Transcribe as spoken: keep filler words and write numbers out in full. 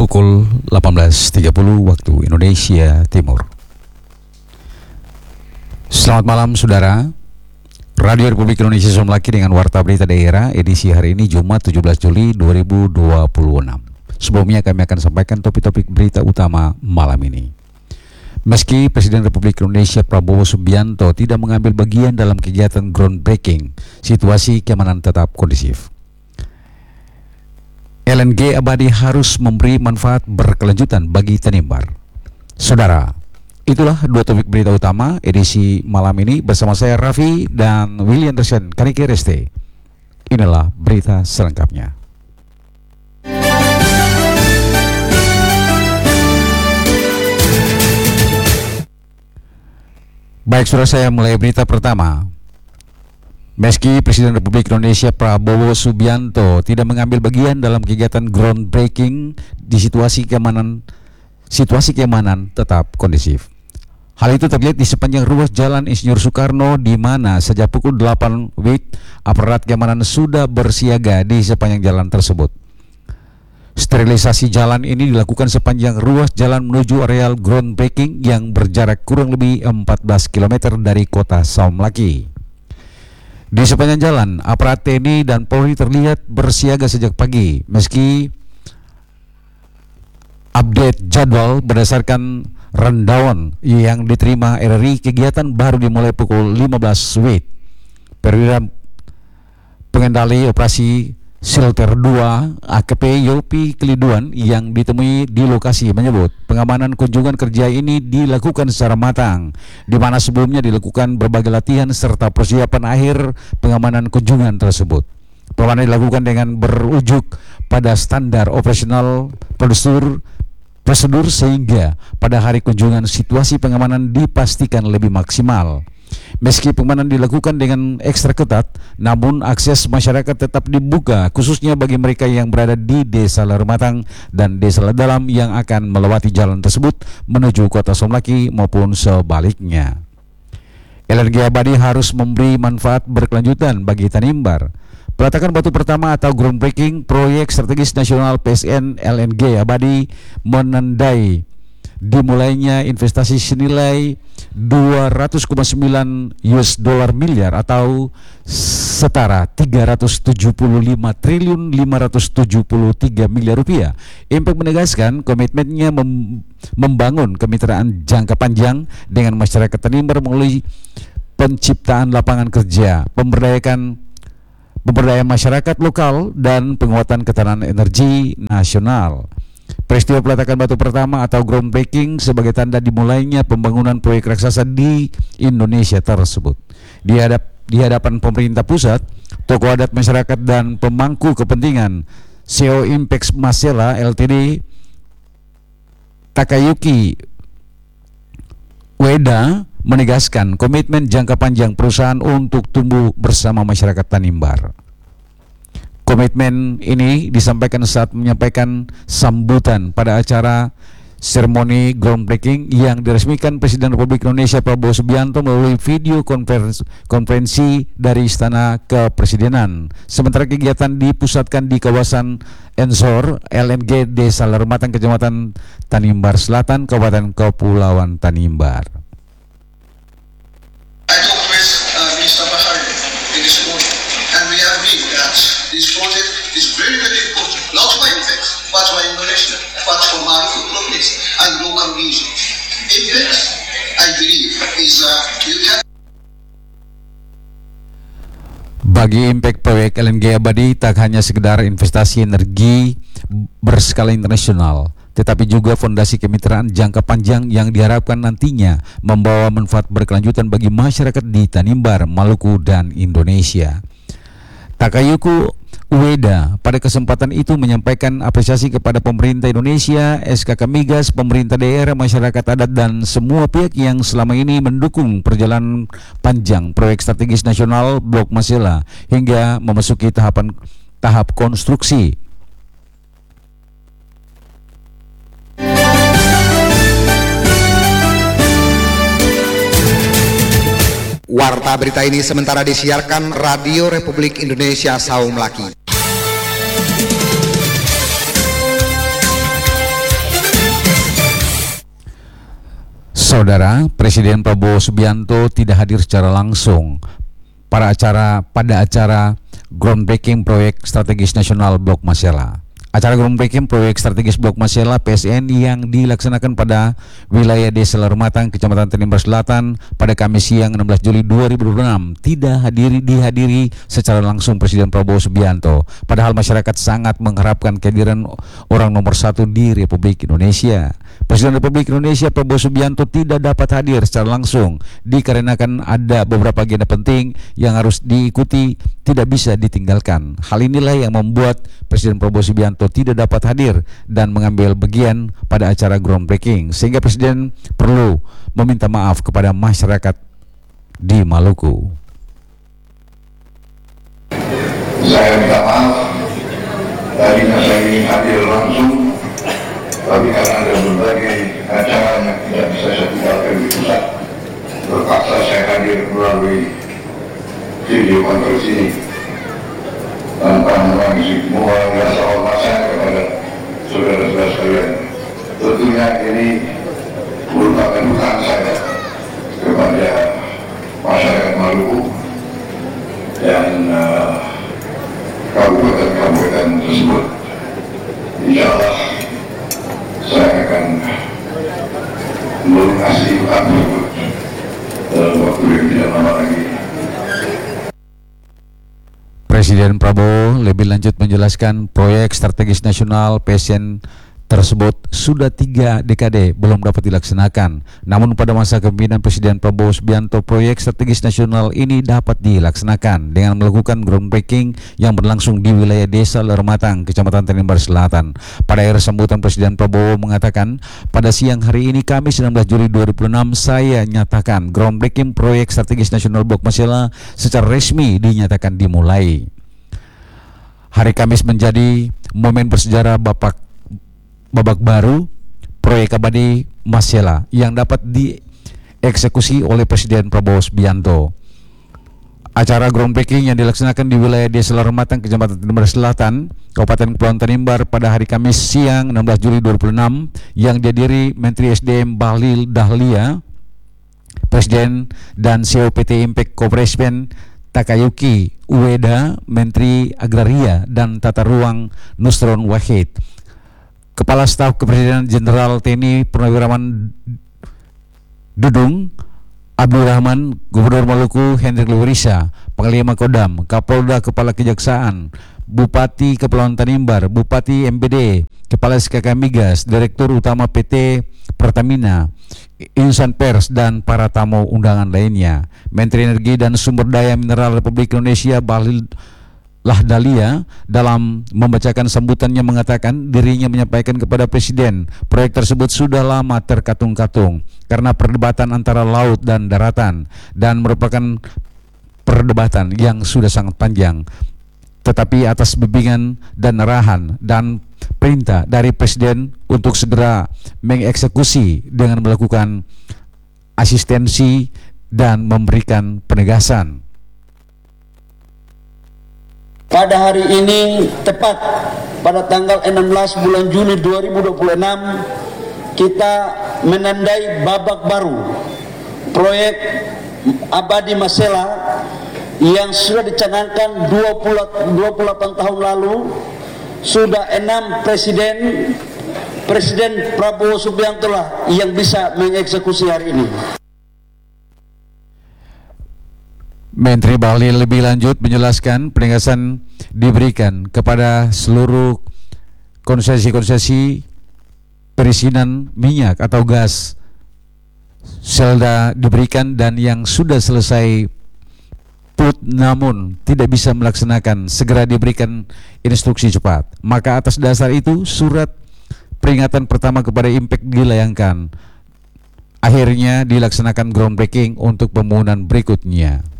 pukul delapan belas tiga puluh waktu Indonesia Timur. Selamat malam saudara. Radio Republik Indonesia Saum Laki dengan Warta Berita Daerah edisi hari ini Jumat tujuh belas Juli dua ribu dua puluh enam. Sebelumnya kami akan sampaikan topik-topik berita utama malam ini. Meski Presiden Republik Indonesia Prabowo Subianto tidak mengambil bagian dalam kegiatan groundbreaking, situasi keamanan tetap kondusif. L N G abadi harus memberi manfaat berkelanjutan bagi Tanimbar. Saudara, itulah dua topik berita utama edisi malam ini bersama saya Raffi dan William Anderson Kaniki Reste. Inilah berita selengkapnya. Baik, saudara, saya mulai berita pertama. Meski Presiden Republik Indonesia Prabowo Subianto tidak mengambil bagian dalam kegiatan groundbreaking di situasi keamanan situasi keamanan tetap kondusif. Hal itu terlihat di sepanjang ruas Jalan Insinyur Soekarno, di mana sejak pukul delapan W I B aparat keamanan sudah bersiaga di sepanjang jalan tersebut. Sterilisasi jalan ini dilakukan sepanjang ruas jalan menuju areal groundbreaking yang berjarak kurang lebih empat belas kilometer dari kota Saum Laki. Di sepanjang jalan, aparat T N I dan Polri terlihat bersiaga sejak pagi, meski update jadwal berdasarkan rundown yang diterima R R I, kegiatan baru dimulai pukul lima belas W I B. Perwira Pengendali Operasi Shelter dua A K P Yopi Keliduan yang ditemui di lokasi menyebut pengamanan kunjungan kerja ini dilakukan secara matang, di mana sebelumnya dilakukan berbagai latihan serta persiapan akhir pengamanan kunjungan tersebut. Pengamanan dilakukan dengan berujuk pada standar operasional prosedur prosedur sehingga pada hari kunjungan situasi pengamanan dipastikan lebih maksimal. Meski pengamanan dilakukan dengan ekstra ketat, namun akses masyarakat tetap dibuka, khususnya bagi mereka yang berada di Desa Larumatang dan Desa Dalam yang akan melewati jalan tersebut menuju kota Saum Laki maupun sebaliknya. L N G abadi harus memberi manfaat berkelanjutan bagi Tanimbar. Peletakan batu pertama atau groundbreaking proyek strategis nasional P S N L N G abadi menandai dimulainya investasi senilai dua ratus koma sembilan US dollar miliar atau setara tiga ratus tujuh puluh lima triliun lima ratus tujuh puluh tiga miliar rupiah. Impact menegaskan komitmennya mem membangun kemitraan jangka panjang dengan masyarakat Tanimbar melalui penciptaan lapangan kerja, pemberdayaan pemberdayaan masyarakat lokal dan penguatan ketahanan energi nasional. Peristiwa peletakan batu pertama atau groundbreaking sebagai tanda dimulainya pembangunan proyek raksasa di Indonesia tersebut. Di, hadap, di hadapan pemerintah pusat, tokoh adat masyarakat dan pemangku kepentingan, C E O Impex Masela L T D Takayuki Ueda menegaskan komitmen jangka panjang perusahaan untuk tumbuh bersama masyarakat Tanimbar. Komitmen ini disampaikan saat menyampaikan sambutan pada acara seremoni groundbreaking yang diresmikan Presiden Republik Indonesia Prabowo Subianto melalui video konferensi, konferensi dari Istana Kepresidenan. Sementara kegiatan dipusatkan di kawasan Ensor L N G Desa Larumatang, Kecamatan Tanimbar Selatan, Kabupaten Kepulauan Tanimbar. I talked with uh, Minister Bahari in this morning, and we agree that this project is very, very important, not for Impex, but for Indonesia, but for Maluku province and global region. Impex, I believe, is uh, you can. Bagi impact proyek L N G abadi tak hanya sekedar investasi energi berskala internasional, tetapi juga fondasi kemitraan jangka panjang yang diharapkan nantinya membawa manfaat berkelanjutan bagi masyarakat di Tanimbar, Maluku, dan Indonesia. Takayuki Ueda pada kesempatan itu menyampaikan apresiasi kepada pemerintah Indonesia, S K K Migas, pemerintah daerah, masyarakat adat, dan semua pihak yang selama ini mendukung perjalanan panjang proyek strategis nasional Blok Masela hingga memasuki tahapan tahap konstruksi. Warta berita ini sementara disiarkan Radio Republik Indonesia Saum Laki. Saudara, Presiden Prabowo Subianto tidak hadir secara langsung pada acara pada acara groundbreaking proyek strategis nasional Blok Masela. Acara groundbreaking proyek strategis Blok Masela P S N yang dilaksanakan pada wilayah Desa Larmatang, Kecamatan Tanimbar Selatan pada Kamis siang enam belas Juli dua ribu dua puluh enam tidak hadiri dihadiri secara langsung Presiden Prabowo Subianto. Padahal masyarakat sangat mengharapkan kehadiran orang nomor satu di Republik Indonesia. Presiden Republik Indonesia Prabowo Subianto tidak dapat hadir secara langsung dikarenakan ada beberapa agenda penting yang harus diikuti, tidak bisa ditinggalkan. Hal inilah yang membuat Presiden Prabowo Subianto tidak dapat hadir dan mengambil bagian pada acara groundbreaking, sehingga Presiden perlu meminta maaf kepada masyarakat di Maluku. Saya minta maaf, tadinya saya ingin hadir langsung, tapi karena ada berbagai acara yang tidak bisa saya tinggalkan di pusat, terpaksa saya hadir melalui video conference ini. Tanpa mengurangi rasa hormat saya kepada saudara-saudara sekalian, tentunya ini merupakan hutang saya kepada masyarakat Maluku dan uh, kabupaten-kabupaten tersebut. Insya Allah saya akan melunasi hutang tersebut dalam waktu yang tidak lama lagi. Presiden Prabowo lebih lanjut menjelaskan proyek strategis nasional P S N tersebut sudah tiga dekade belum dapat dilaksanakan. Namun pada masa kepemimpinan Presiden Prabowo Subianto, proyek strategis nasional ini dapat dilaksanakan dengan melakukan groundbreaking yang berlangsung di wilayah Desa Larmatang, Kecamatan Tanimbar Selatan. Pada akhir sambutan, Presiden Prabowo mengatakan, pada siang hari ini Kamis enam belas Juli dua ribu enam saya nyatakan groundbreaking proyek strategis nasional Blok Masela secara resmi dinyatakan dimulai. Hari Kamis menjadi momen bersejarah Bapak babak baru proyek abadi Masela yang dapat dieksekusi oleh Presiden Prabowo Subianto. Acara groundbreaking yang dilaksanakan di wilayah Desa Larmatang, Kecamatan Tanimbar Selatan, Kabupaten Kepulauan Tanimbar pada hari Kamis siang enam belas Juli dua ribu enam yang dihadiri Menteri S D M Bahlil Dahlia, Presiden dan C E O P T Impact Corporation Takayuki Ueda, Menteri Agraria dan Tata Ruang Nusron Wahid, Kepala Staf Kepresidenan Jenderal T N I Purnawirawan Dudung Abdurrahman, Gubernur Maluku Hendrik Luhurisa, Panglima Kodam, Kapolda, Kepala Kejaksaan, Bupati Kepulauan Tanimbar, Bupati M B D, Kepala S K K Migas, Direktur Utama P T Pertamina, insan pers dan para tamu undangan lainnya. Menteri Energi dan Sumber Daya Mineral Republik Indonesia Bahlil Lahdalia dalam membacakan sambutannya mengatakan dirinya menyampaikan kepada Presiden proyek tersebut sudah lama terkatung-katung karena perdebatan antara laut dan daratan dan merupakan perdebatan yang sudah sangat panjang, tetapi atas bimbingan dan arahan dan perintah dari Presiden untuk segera mengeksekusi dengan melakukan asistensi dan memberikan penegasan. Pada hari ini, tepat pada tanggal enam belas bulan Juli dua ribu dua puluh enam, kita menandai babak baru proyek abadi Masela yang sudah dicanangkan dua puluh delapan tahun lalu. Sudah enam presiden, Presiden Prabowo Subianto lah yang bisa mengeksekusi hari ini. Menteri Bahlil lebih lanjut menjelaskan penegasan diberikan kepada seluruh konsesi-konsesi perizinan minyak atau gas selda diberikan dan yang sudah selesai put namun tidak bisa melaksanakan segera diberikan instruksi cepat. Maka atas dasar itu surat peringatan pertama kepada Impact dilayangkan. Akhirnya dilaksanakan groundbreaking untuk pembangunan berikutnya.